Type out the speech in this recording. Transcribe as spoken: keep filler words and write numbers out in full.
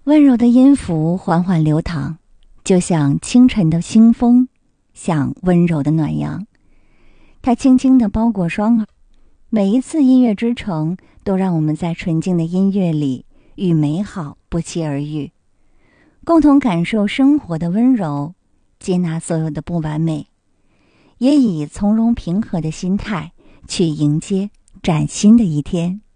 温柔的音符缓缓流淌，就像清晨的清风，像温柔的暖阳。它轻轻地包裹双耳，每一次音乐之城都让我们在纯净的音乐里与美好不期而遇，共同感受生活的温柔，接纳所有的不完美，也以从容平和的心态去迎接崭新的一天。